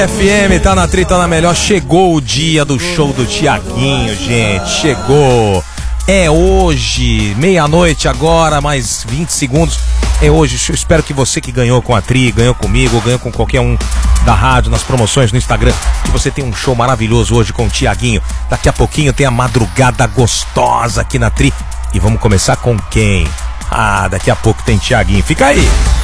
FM, tá na Tri, tá na melhor. Chegou o dia do show do Tiaguinho, gente. Chegou. É hoje, meia-noite agora, mais 20 segundos. É hoje. Eu espero que você que ganhou com a Tri, ganhou comigo, ganhou com qualquer um da rádio, nas promoções no Instagram, que você tem um show maravilhoso hoje com o Tiaguinho. Daqui a pouquinho tem a madrugada gostosa aqui na Tri. E vamos começar com quem? Daqui a pouco tem Tiaguinho. Fica aí.